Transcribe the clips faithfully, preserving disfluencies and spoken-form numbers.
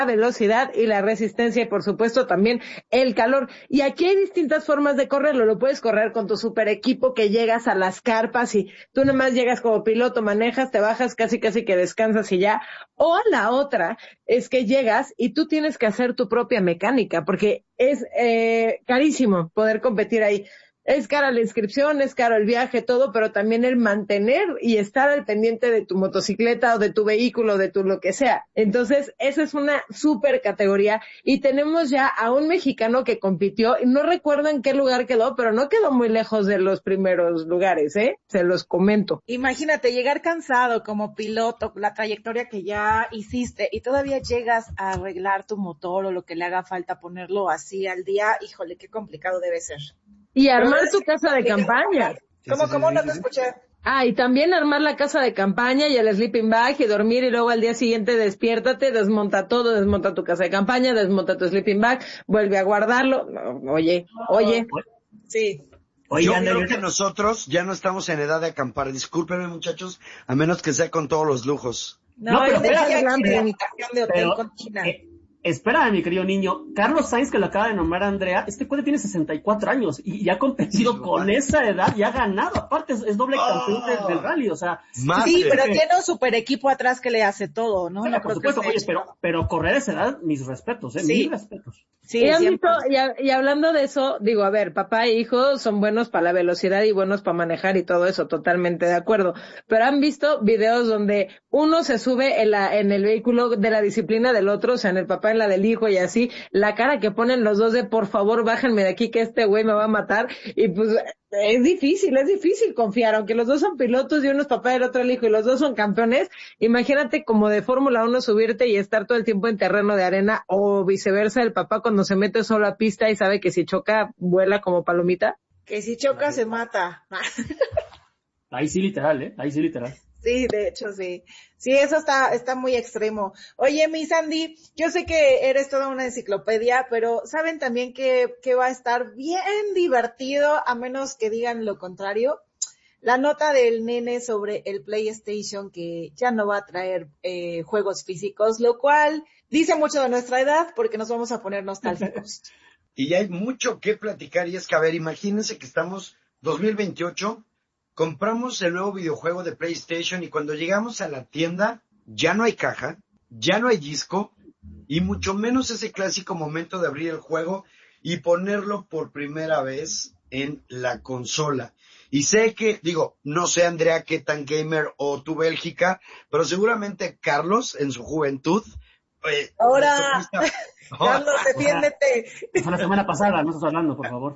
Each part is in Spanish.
velocidad y la resistencia y por supuesto también el calor. Y aquí hay distintas formas de correrlo. Lo puedes correr con tu super equipo que llegas a las carpas y tú nomás llegas como piloto, manejas, te bajas, casi casi que descansas y ya. O la otra es que llegas y tú tienes que hacer tu propia mecánica porque es eh, carísimo poder competir ahí. Es cara la inscripción, es caro el viaje, todo, pero también el mantener y estar al pendiente de tu motocicleta o de tu vehículo, de tu lo que sea. Entonces, esa es una súper categoría y tenemos ya a un mexicano que compitió, y no recuerdo en qué lugar quedó, pero no quedó muy lejos de los primeros lugares, ¿eh? Se los comento. Imagínate llegar cansado como piloto, la trayectoria que ya hiciste y todavía llegas a arreglar tu motor o lo que le haga falta ponerlo así al día, híjole, qué complicado debe ser. Y armar tu casa de campaña. ¿Cómo, cómo? No te escuché. Ah, y también armar la casa de campaña y el sleeping bag y dormir y luego al día siguiente despiértate, desmonta todo, desmonta tu casa de campaña, desmonta tu sleeping bag, vuelve a guardarlo. No, oye, oye. Sí. Oye, yo creo que nosotros ya no estamos en edad de acampar. Discúlpenme, muchachos, a menos que sea con todos los lujos. No, no pero espera, de hotel pero, con China. Eh, espera, mi querido niño. Carlos Sainz, que lo acaba de nombrar Andrea, este cuate tiene sesenta y cuatro años y, y ha competido sí, con vale. esa edad y ha ganado. Aparte, es, es doble campeón oh, del, del rally, o sea. Sí, pero que... tiene un super equipo atrás que le hace todo, ¿no? Pero, no por supuesto, oye, pero, pero correr a esa edad, mis respetos, ¿eh? Sí. Mis respetos. Sí, y, han visto, y, y hablando de eso, digo, a ver, papá e hijo son buenos para la velocidad y buenos para manejar y todo eso, totalmente de acuerdo. Pero han visto videos donde uno se sube en, la, en el vehículo de la disciplina del otro, o sea, en el papá en la del hijo y así, la cara que ponen los dos de por favor bájenme de aquí que este güey me va a matar, y pues es difícil, es difícil confiar, aunque los dos son pilotos y uno es papá y el otro el hijo y los dos son campeones. Imagínate como de Fórmula uno subirte y estar todo el tiempo en terreno de arena o viceversa, el papá cuando se mete solo a pista y sabe que si choca vuela como palomita. Que si choca se mata. Ahí sí literal, ¿eh? Ahí sí literal. Sí, de hecho sí. Sí, eso está, está muy extremo. Oye, mi Sandy, yo sé que eres toda una enciclopedia, pero saben también que, que va a estar bien divertido, a menos que digan lo contrario. La nota del nene sobre el PlayStation que ya no va a traer eh, juegos físicos, lo cual dice mucho de nuestra edad porque nos vamos a poner nostálgicos. Y ya hay mucho que platicar y es que, a ver, imagínense que estamos dos mil veintiocho, compramos el nuevo videojuego de PlayStation y cuando llegamos a la tienda ya no hay caja, ya no hay disco y mucho menos ese clásico momento de abrir el juego y ponerlo por primera vez en la consola. Y sé que, digo, no sé Andrea qué tan gamer o tu Bélgica, pero seguramente Carlos en su juventud. Eh, Ahora, Carlos, defiéndete. Fue la semana pasada, no estás hablando, por favor.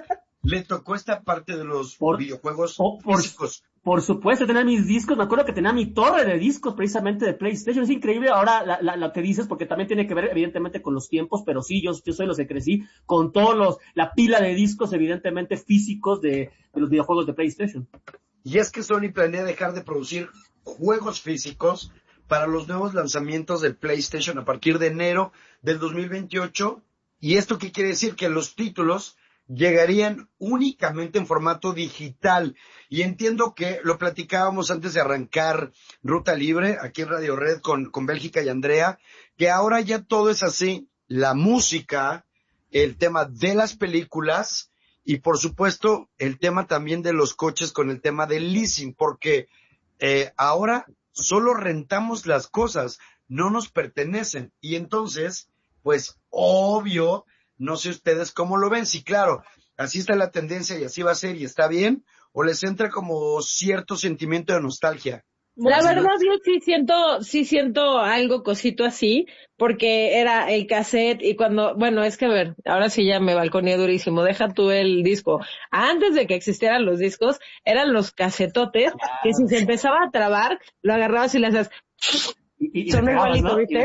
Le tocó esta parte de los por, videojuegos por, físicos. Por supuesto, tenía mis discos, me acuerdo que tenía mi torre de discos precisamente de PlayStation, es increíble ahora la, la, lo que dices, porque también tiene que ver evidentemente con los tiempos, pero sí, yo, yo soy los que crecí con todos los, la pila de discos evidentemente físicos de, de los videojuegos de PlayStation. Y es que Sony planea dejar de producir juegos físicos para los nuevos lanzamientos del PlayStation a partir de enero del dos mil veintiocho, y esto qué quiere decir, que los títulos llegarían únicamente en formato digital. Y entiendo que lo platicábamos antes de arrancar Ruta Libre, aquí en Radio Red con, con Bélgica y Andrea, que ahora ya todo es así, la música, el tema de las películas y por supuesto el tema también de los coches con el tema del leasing, porque eh, ahora solo rentamos las cosas, no nos pertenecen. Y entonces, pues obvio, no sé ustedes cómo lo ven, si claro, así está la tendencia y así va a ser y está bien, o les entra como cierto sentimiento de nostalgia. La verdad yo sí siento, sí siento algo cosito así, porque era el cassette y cuando, bueno, es que a ver, ahora sí ya me balconeé durísimo, deja tú el disco. Antes de que existieran los discos, eran los casetotes, que si se empezaba a trabar, lo agarrabas y le hacías, y, y son igualitos, ¿no? ¿viste?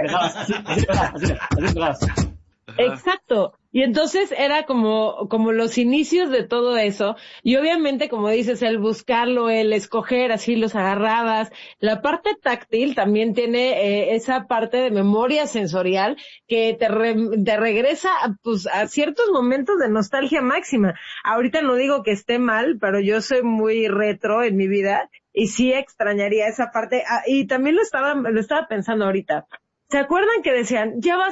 Exacto. Y entonces era como, como los inicios de todo eso. Y obviamente, como dices, el buscarlo, el escoger, así los agarrabas. La parte táctil también tiene eh, esa parte de memoria sensorial que te, re, te regresa a, pues, a ciertos momentos de nostalgia máxima. Ahorita no digo que esté mal, pero yo soy muy retro en mi vida y sí extrañaría esa parte. Ah, y también lo estaba, lo estaba pensando ahorita. ¿Se acuerdan que decían, ya va a